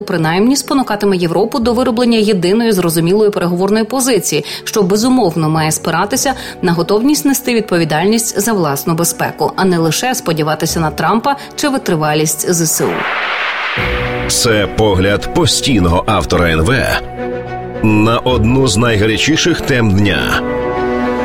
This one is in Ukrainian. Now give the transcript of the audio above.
принаймні спонукатиме Європу до вироблення єдиної зрозумілої переговорної позиції, що безумовно має спиратися на готовність нести відповідальність за власну безпеку, а не лише сподіватися на Трампа чи витривалість ЗСУ. Це погляд постійного автора НВ на одну з найгарячіших тем дня.